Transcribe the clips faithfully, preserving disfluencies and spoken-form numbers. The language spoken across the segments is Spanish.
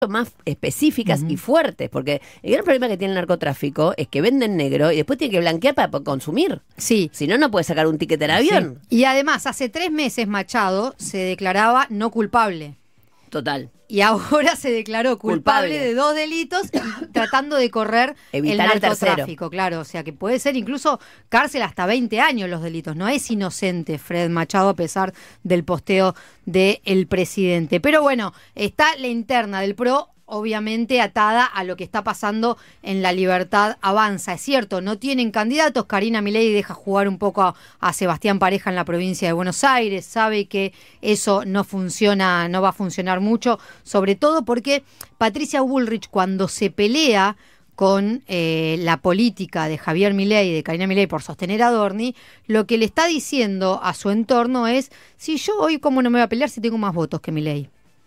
más específicas uh-huh. y fuertes, porque el gran problema que tiene el narcotráfico es que venden negro y después tiene que blanquear para consumir. Sí. Si no, no puede sacar un ticket en avión. Sí. Y además, hace tres meses Machado se declaraba no culpable. Total. Y ahora se declaró culpable, culpable. de dos delitos tratando de correr Evitar el narcotráfico, el claro. O sea que puede ser incluso cárcel hasta veinte años los delitos. No es inocente Fred Machado a pesar del posteo del presidente. Pero bueno, está la interna del P R O, obviamente atada a lo que está pasando en La Libertad Avanza. Es cierto, no tienen candidatos. Karina Milei deja jugar un poco a, a Sebastián Pareja en la provincia de Buenos Aires. Sabe que eso no funciona, no va a funcionar mucho, sobre todo porque Patricia Bullrich, cuando se pelea con eh, la política de Javier Milei y de Karina Milei por sostener a Dorni, lo que le está diciendo a su entorno es: si yo hoy, ¿cómo no me voy a pelear si tengo más votos que Milei?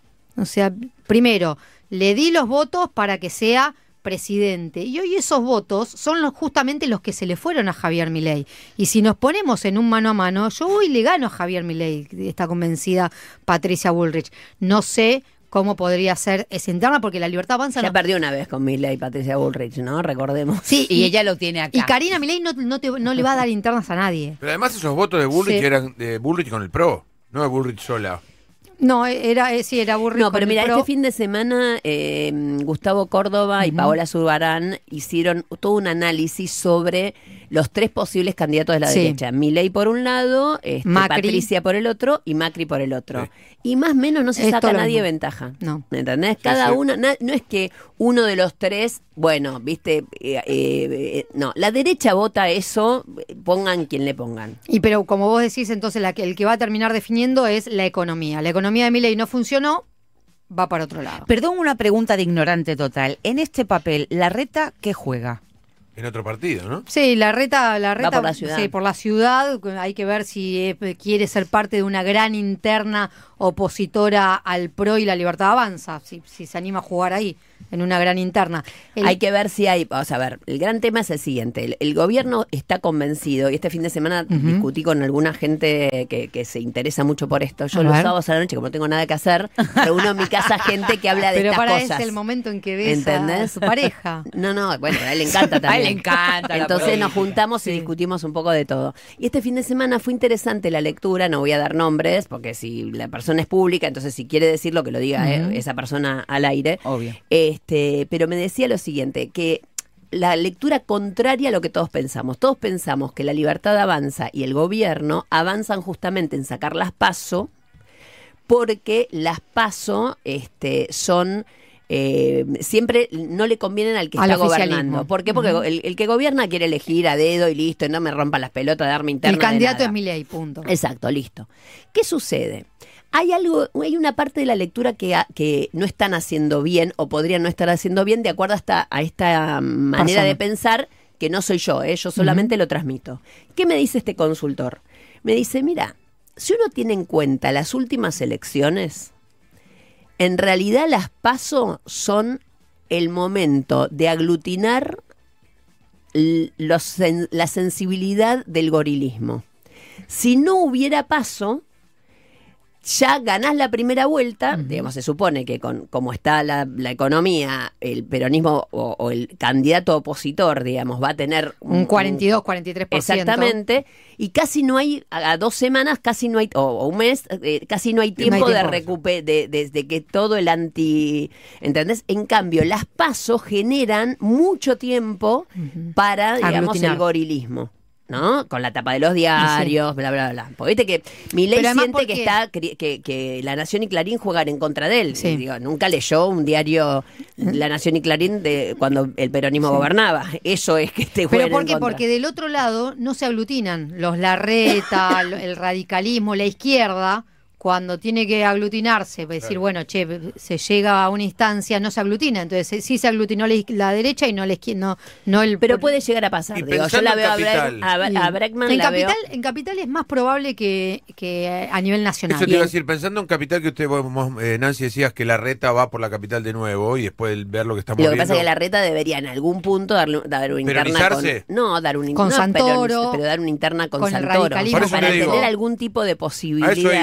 O sea, primero, le di los votos para que sea presidente. Y hoy esos votos son los, justamente los que se le fueron a Javier Milei. Y si nos ponemos en un mano a mano, yo hoy le gano a Javier Milei, está convencida Patricia Bullrich. No sé cómo podría ser esa interna, porque La Libertad Avanza... Ya no... perdió una vez con Milei Patricia Bullrich, ¿no? Recordemos. Sí, y, y ella lo tiene acá. Y Karina Milei no, no, te, no le va a dar internas a nadie. Pero además esos votos de Bullrich sí. eran de Bullrich con el P R O, no de Bullrich sola. No, era sí, era Bullrich. No, pero mira, este fin de semana eh, Gustavo Córdoba uh-huh. y Paola Zurbarán hicieron todo un análisis sobre los tres posibles candidatos de la sí. derecha. Milei por un lado, este, Patricia por el otro y Macri por el otro. Sí. Y más o menos no se Esto saca nadie mismo. ventaja. No. ¿Me entendés? Cada sí, sí. uno, na, no es que uno de los tres, bueno, viste, eh, eh, eh, no, la derecha vota eso, pongan quien le pongan. Y pero como vos decís, entonces la que, el que va a terminar definiendo es la economía. La economía de Milei no funcionó, va para otro lado. Perdón, una pregunta de ignorante total. En este papel, ¿Larreta qué juega? En otro partido, ¿no? Sí, Larreta, Larreta va por la ciudad. Sí, por la ciudad. Hay que ver si eh, quiere ser parte de una gran interna opositora al P R O y La Libertad Avanza, si, si se anima a jugar ahí, en una gran interna. El... Hay que ver si hay, vamos a ver, el gran tema es el siguiente, el, el gobierno está convencido, y este fin de semana uh-huh. discutí con alguna gente que, que se interesa mucho por esto. Yo a los ver. sábados a la noche, como no tengo nada que hacer, reúno en mi casa gente que habla de Pero estas para cosas. Es el momento en que ves ¿entendés? A su pareja. No, no, bueno, a él le encanta también. A él le encanta. Entonces nos juntamos sí. y discutimos un poco de todo. Y este fin de semana fue interesante la lectura, no voy a dar nombres, porque si la persona es pública, entonces si quiere decirlo, que lo diga uh-huh. eh, esa persona al aire. Obvio. Este, pero me decía lo siguiente, que la lectura contraria a lo que todos pensamos. Todos pensamos que La Libertad Avanza y el gobierno avanzan justamente en sacar las PASO, porque las PASO este, son... Eh, siempre no le convienen al que al está gobernando. ¿Por qué? Porque uh-huh. el, el que gobierna quiere elegir a dedo y listo, y no me rompa las pelotas de darme interna. El candidato de es Milei, punto. Exacto, listo. ¿Qué sucede? Hay algo, hay una parte de la lectura que, que no están haciendo bien o podrían no estar haciendo bien de acuerdo hasta a esta manera Persona. de pensar, que no soy yo, ¿eh? yo solamente uh-huh. lo transmito. ¿Qué me dice este consultor? Me dice, mira, si uno tiene en cuenta las últimas elecciones, en realidad las PASO son el momento de aglutinar los, la sensibilidad del gorilismo. Si no hubiera PASO, ya ganás la primera vuelta, uh-huh. digamos, se supone que con como está la, la economía, el peronismo o, o el candidato opositor, digamos, va a tener un, un cuarenta y dos, cuarenta y tres por ciento. Exactamente, y casi no hay, a, a dos semanas, casi no hay, o, o un mes, eh, casi no hay tiempo, no hay tiempo de recuperar, de, desde que todo el anti, ¿entendés? En cambio, las PASO generan mucho tiempo uh-huh. para, digamos, aglutinar. El gorilismo. ¿No? Con la tapa de los diarios, sí. bla, bla, bla. Porque viste que Milei siente que está que, que La Nación y Clarín juegan en contra de él. Sí. Digo, nunca leyó un diario La Nación y Clarín de cuando el peronismo sí. gobernaba. Eso es que te juegan en contra. ¿Pero por qué? Porque del otro lado no se aglutinan los Larreta, el radicalismo, la izquierda. Cuando tiene que aglutinarse, decir, claro. bueno, che, se llega a una instancia, no se aglutina. Entonces, sí se aglutinó la, la derecha y no la izquierda. No, no el, Pero puede llegar a pasar. Digo, yo la veo a, Bre- a, a Bregman. En la capital, veo. en capital es más probable que, que a nivel nacional. Eso te iba a decir, pensando en capital, que usted, vos, eh, Nancy, decías que Larreta va por la capital de nuevo y después ver lo que estamos viendo. viendo. Lo que pasa es que Larreta debería en algún punto darle, dar una interna con... No, dar un, con no, Santoro. Pero, pero dar una interna con, con Santoro. El para tener algún tipo de posibilidad. A eso iba, no se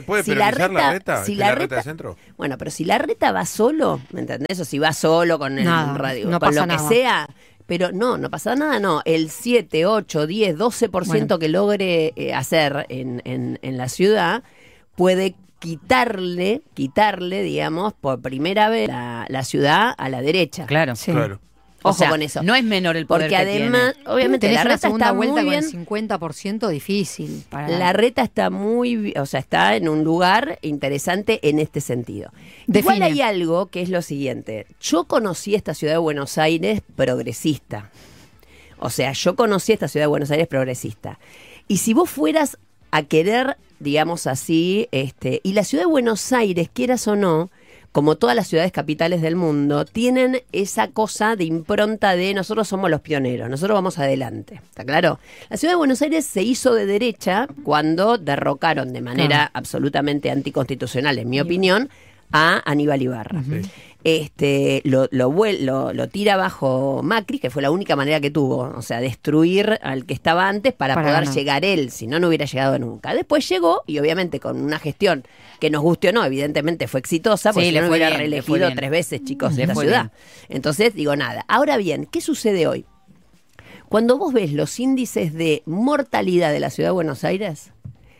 puede si peronizar la la reta, reta? Si ¿Que la la reta, reta de centro? Bueno, pero si la reta va solo, ¿me entendés? O si va solo con el Nada, radio, no con pasa lo nada. que sea. Pero no, no pasa nada, no. El siete, ocho, diez, doce por ciento Bueno. que logre eh, hacer en, en, en la ciudad puede quitarle, quitarle, digamos, por primera vez la, la ciudad a la derecha. Claro. Sí. Claro. Ojo O sea, con eso. no es menor el poder Porque que además, tiene. obviamente, Tenés la una reta segunda está vuelta muy con bien. el cincuenta por ciento difícil. Para... La reta está muy, o sea, está en un lugar interesante en este sentido. Define. Igual hay algo que es lo siguiente. Yo conocí esta ciudad de Buenos Aires progresista. O sea, yo conocí esta ciudad de Buenos Aires progresista. Y si vos fueras a querer, digamos así, este, y la ciudad de Buenos Aires, quieras o no, como todas las ciudades capitales del mundo, tienen esa cosa de impronta de nosotros somos los pioneros, nosotros vamos adelante. ¿Está claro? La ciudad de Buenos Aires se hizo de derecha cuando derrocaron de manera Claro. absolutamente anticonstitucional, en mi opinión, a Aníbal Ibarra. Sí. Este, lo, lo, vuel- lo, lo tira bajo Macri, que fue la única manera que tuvo, o sea, destruir al que estaba antes para, Para poder ganar. llegar él, si no, no hubiera llegado nunca. Después llegó, y obviamente con una gestión que nos guste o no, evidentemente fue exitosa, porque Sí, si le no, no fue hubiera bien, le reelegido fue bien. tres veces, chicos, Le de la fue ciudad. bien. Entonces, digo nada. Ahora bien, ¿qué sucede hoy? Cuando vos ves los índices de mortalidad de la ciudad de Buenos Aires,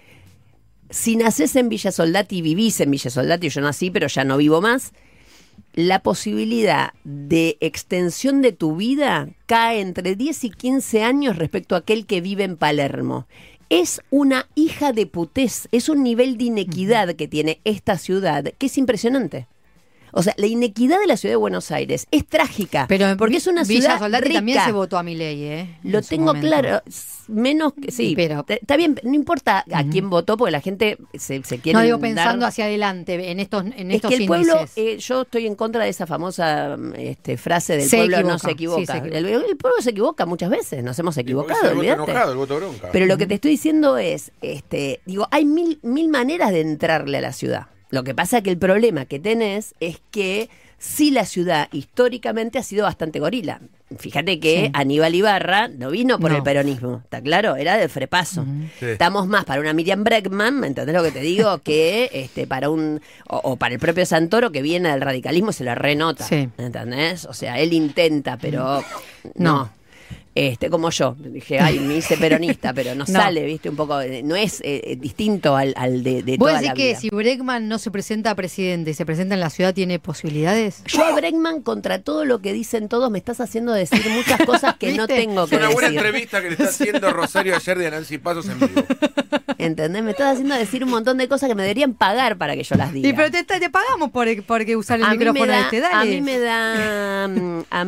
si nacés en Villa Soldati y vivís en Villa Soldati, yo nací, pero ya no vivo más, la posibilidad de extensión de tu vida cae entre diez y quince años respecto a aquel que vive en Palermo. Es una hija de putés, es un nivel de inequidad que tiene esta ciudad que es impresionante. O sea, la inequidad de la ciudad de Buenos Aires es trágica, Pero porque es una Villa ciudad Soldati rica. también se votó a Milei, ¿eh? Lo En su tengo momento. claro, s- menos que sí, Pero- te- está bien, no importa a quién votó, porque la gente se, se quiere No digo pensando hacia adelante en estos en es estos que el pueblo, índices. eh, yo estoy en contra de esa famosa este, frase del Se pueblo no equivoca, se equivoca. sí, se equivoca. El, el pueblo se equivoca muchas veces, nos hemos Y porque equivocado, es el voto olvídate. enojado, el voto bronca. Pero lo que te estoy diciendo es, este, digo, hay mil, mil maneras de entrarle a la ciudad. Lo que pasa que el problema que tenés es que sí la ciudad históricamente ha sido bastante gorila. Fíjate que Sí. Aníbal Ibarra no vino por No. el peronismo, ¿está claro? Era del frepaso. Sí. Estamos más para una Miriam Bregman, ¿me entendés lo que te digo? que este para un o, o para el propio Santoro que viene del radicalismo y se lo renota, Sí. ¿me entendés? O sea, él intenta, pero no. No. Este, como yo, dije, ay, me hice peronista, pero no, No. sale, viste, un poco, eh, no es eh, eh, distinto al, al de, de ¿Vos toda decís la que vida. si Bregman no se presenta a presidente y se presenta en la ciudad tiene posibilidades? Yo a Bregman, contra todo lo que dicen todos, me estás haciendo decir muchas cosas que no ¿Viste? tengo Es que una buena decir. entrevista que le está haciendo Rosario ayer de Nancy Pasos en vivo. ¿Entendés? Me estás haciendo decir un montón de cosas que me deberían pagar para que yo las diga. Y pero te, te pagamos por, por que usar el a mí micrófono me da, este, dale. A mí me da. mm, A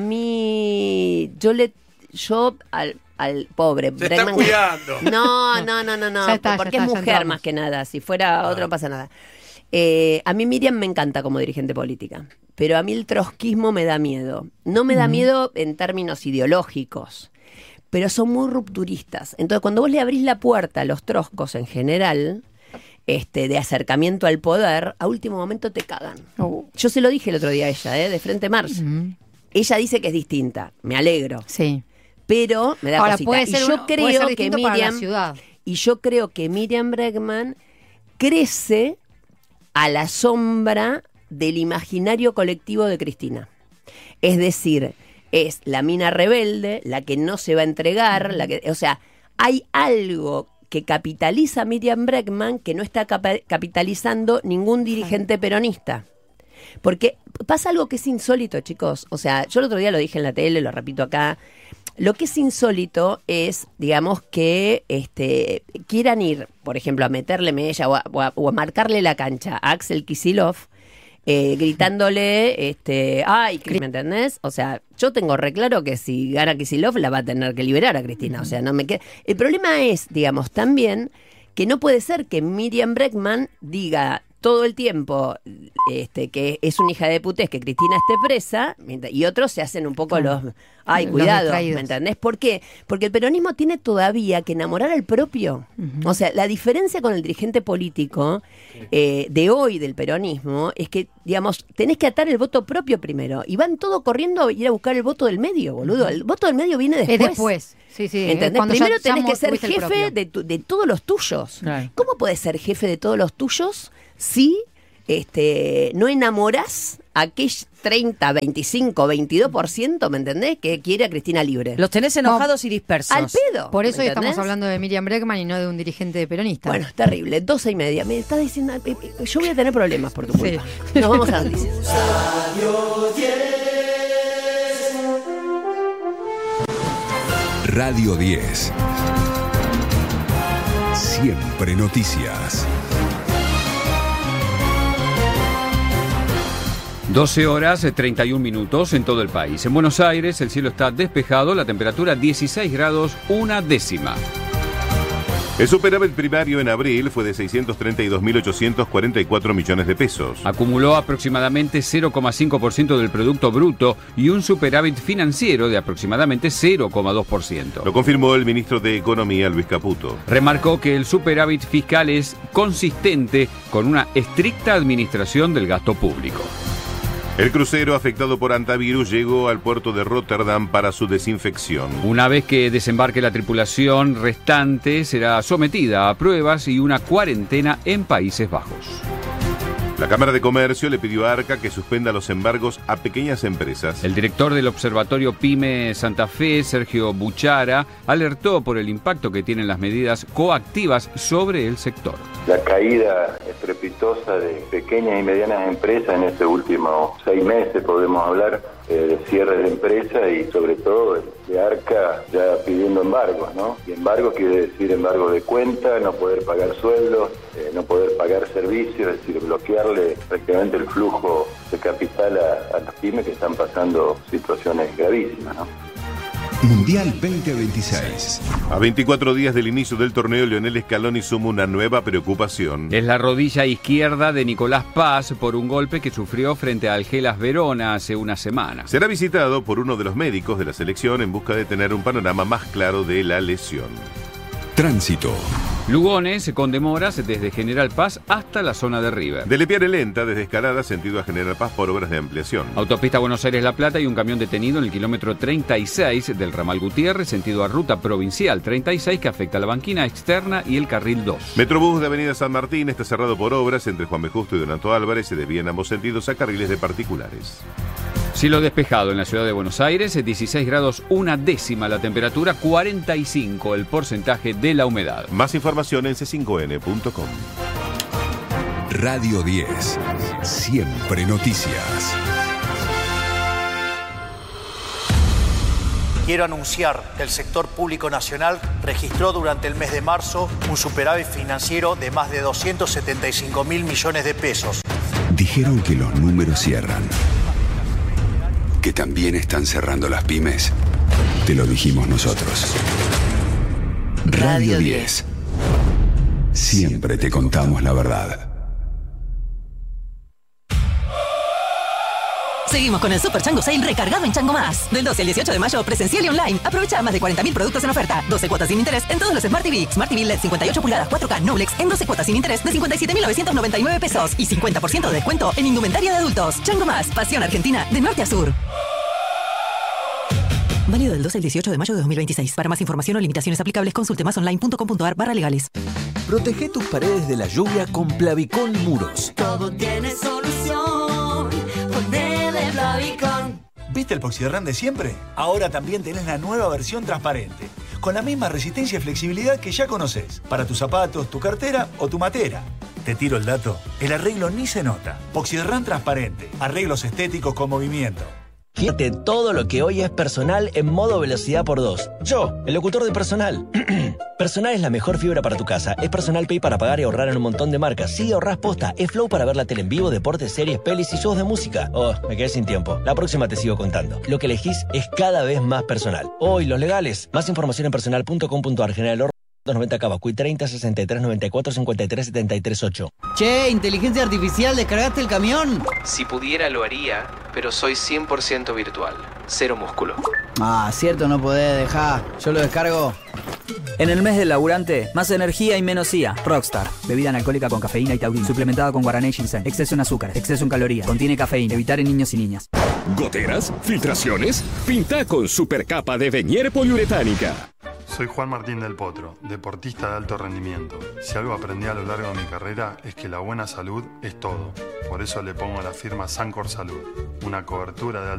mí. Yo le. Yo al, al pobre. Se está cuidando. No, no, no, no, no. Ya está, ya porque está, es ya mujer entramos. más que nada. Si fuera otro, Ah. no pasa nada. Eh, a mí Miriam me encanta como dirigente política, pero a mí el trotskismo me da miedo. No me da miedo en términos ideológicos, pero son muy rupturistas. Entonces, cuando vos le abrís la puerta a los troscos en general, este, de acercamiento al poder, a último momento te cagan. Oh. Yo se lo dije el otro día a ella, ¿eh? de Frente Mars. Mm, Ella dice que es distinta, me alegro, sí. pero me da Ahora cosita. puede Y ser, yo uno- puede creo ser que distinto para la Miriam ciudad. y yo creo que Miriam Bregman crece a la sombra del imaginario colectivo de Cristina. Es decir, es la mina rebelde, la que no se va a entregar, la que, o sea, hay algo que capitaliza Miriam Bregman que no está capa- capitalizando ningún dirigente peronista. Porque pasa algo que es insólito, chicos. O sea, yo el otro día lo dije en la tele, lo repito acá. Lo que es insólito es, digamos, que este, quieran ir, por ejemplo, a meterle mella o a, o a- o a marcarle la cancha a Axel Kicillof, eh, gritándole, este, ay, ¿me entendés? O sea, yo tengo reclaro que si gana Kicillof la va a tener que liberar a Cristina. O sea, no me queda. El problema es, digamos, también que no puede ser que Miriam Bregman diga todo el tiempo este, que es una hija de putés, que Cristina esté presa, y otros se hacen un poco los... Ay, los cuidado, ¿me entendés? ¿Por qué? Porque el peronismo tiene todavía que enamorar al propio. Uh-huh. O sea, la diferencia con el dirigente político eh, de hoy del peronismo es que, digamos, tenés que atar el voto propio primero. Y van todo corriendo a ir a buscar el voto del medio, boludo. El voto del medio viene después. Es después. Sí, sí. ¿Entendés? Primero ya, tenés ya que ser jefe de, tu, de todos los tuyos. Claro. ¿Cómo podés ser jefe de todos los tuyos si este, no enamorás a aquel treinta, veinticinco, veintidós por ciento, ¿me entendés? Que quiere a Cristina libre. Los tenés enojados no, y dispersos. Al pedo. Por eso hoy estamos hablando de Miriam Bregman y no de un dirigente peronista. Bueno, terrible. Doce y media. Me estás diciendo, yo voy a tener problemas por tu culpa. Sí. Nos vamos a las noticias. Radio diez. Siempre noticias. doce horas, treinta y un minutos en todo el país. En Buenos Aires el cielo está despejado, la temperatura dieciséis grados, una décima. El superávit primario en abril fue de seiscientos treinta y dos mil ochocientos cuarenta y cuatro millones de pesos. Acumuló aproximadamente cero coma cinco por ciento del Producto Bruto y un superávit financiero de aproximadamente cero coma dos por ciento. Lo confirmó el ministro de Economía, Luis Caputo. Remarcó que el superávit fiscal es consistente con una estricta administración del gasto público. El crucero afectado por antivirus llegó al puerto de Rotterdam para su desinfección. Una vez que desembarque la tripulación restante, será sometida a pruebas y una cuarentena en Países Bajos. La Cámara de Comercio le pidió a Arca que suspenda los embargos a pequeñas empresas. El director del Observatorio PYME Santa Fe, Sergio Buchara, alertó por el impacto que tienen las medidas coactivas sobre el sector. La caída estrepitosa de pequeñas y medianas empresas en estos últimos seis meses, podemos hablar eh, de cierre de empresas y sobre todo de Arca ya pidiendo embargos, ¿no? Y embargo quiere decir embargo de cuenta, no poder pagar sueldos, eh, no poder pagar servicios, es decir, bloquearle prácticamente el flujo de capital a, a las pymes que están pasando situaciones gravísimas, ¿no? Mundial veinte veintiséis. A veinticuatro días del inicio del torneo, Lionel Scaloni suma una nueva preocupación. Es la rodilla izquierda de Nicolás Paz por un golpe que sufrió frente al Hellas Verona hace una semana. Será visitado por uno de los médicos de la selección en busca de tener un panorama más claro de la lesión. Tránsito. Lugones con demoras desde General Paz hasta la zona de River. De Lepiane Lenta desde Escalada sentido a General Paz por obras de ampliación. Autopista Buenos Aires-La Plata y un camión detenido en el kilómetro treinta y seis del ramal Gutiérrez sentido a ruta provincial treinta y seis que afecta a la banquina externa y el carril dos. Metrobús de Avenida San Martín está cerrado por obras entre Juan B. Justo y Donato Álvarez. Se desvían ambos sentidos a carriles de particulares. Cielo despejado en la ciudad de Buenos Aires, dieciséis grados una décima la temperatura, cuarenta y cinco el porcentaje de la humedad. Más información en c cinco n punto com. Radio diez. Siempre noticias. Quiero anunciar que el sector público nacional registró durante el mes de marzo un superávit financiero de más de doscientos setenta y cinco mil millones de pesos. Dijeron que los números cierran. Que también están cerrando las pymes. Te lo dijimos nosotros. Radio diez. Siempre te contamos la verdad. Seguimos con el Super Chango Sale recargado en Chango Más. Del doce al dieciocho de mayo, presencial y online. Aprovecha más de cuarenta mil productos en oferta. doce cuotas sin interés en todos los Smart T V. Smart T V L E D cincuenta y ocho pulgadas cuatro K Noblex en doce cuotas sin interés de cincuenta y siete mil novecientos noventa y nueve pesos. Y cincuenta por ciento de descuento en indumentaria de adultos. Chango Más, pasión argentina de norte a sur. Válido del doce al dieciocho de mayo de dos mil veintiséis. Para más información o limitaciones aplicables, consulte masonline.com.ar barra legales. Protege tus paredes de la lluvia con Plavicón Muros. Todo tiene solución. Ponte de Plavicón. ¿Viste el Poxirran de siempre? Ahora también tenés la nueva versión transparente, con la misma resistencia y flexibilidad que ya conoces, para tus zapatos, tu cartera o tu matera. Te tiro el dato, el arreglo ni se nota. Poxirran transparente, arreglos estéticos con movimiento. Fíjate todo lo que hoy es Personal en modo velocidad por dos. Yo, el locutor de Personal. Personal es la mejor fibra para tu casa. Es Personal Pay para pagar y ahorrar en un montón de marcas. Sí, ahorrás posta. Es Flow para ver la tele en vivo, deportes, series, pelis y shows de música. Oh, me quedé sin tiempo. La próxima te sigo contando. Lo que elegís es cada vez más personal. Hoy, los legales. Más información en personal punto com punto ar. General noventa Cavacuy treinta, sesenta y tres, noventa y cuatro, cincuenta y tres, setenta y tres, ocho. Che, inteligencia artificial, ¿descargaste el camión? Si pudiera lo haría, pero soy cien por ciento virtual, cero músculo. Ah, cierto, no podés dejar. Yo lo descargo. En el mes del laburante, más energía y menos I A. Rockstar, bebida analcohólica con cafeína y taurina, suplementada con guaraná y ginseng. Exceso en azúcares, exceso en calorías, contiene cafeína. Evitar en niños y niñas. ¿Goteras? ¿Filtraciones? Pinta con supercapa de Venier poliuretánica. Soy Juan Martín del Potro, deportista de alto rendimiento. Si algo aprendí a lo largo de mi carrera es que la buena salud es todo. Por eso le pongo a la firma Sancor Salud, una cobertura de alto